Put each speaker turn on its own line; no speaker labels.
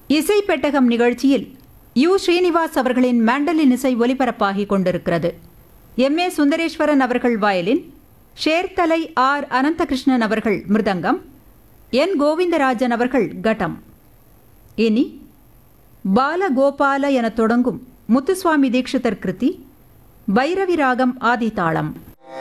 இசை பெட்டகம் நிகழ்ச்சியில் யு ஸ்ரீனிவாஸ் அவர்களின் மேண்டலின் இசை ஒலிபரப்பாகிக் கொண்டிருக்கிறது. எம். ஏ. சுந்தரேஸ்வரன் அவர்கள் வயலின், ஷேர்தலை ஆர். அனந்தகிருஷ்ணன் அவர்கள் மிருதங்கம், என். கோவிந்தராஜன் அவர்கள் கட்டம். இனி பாலகோபால என தொடங்கும் முத்துசுவாமி தீட்சிதர் கிருதி, பைரவி ராகம் ஆதிதாளம்.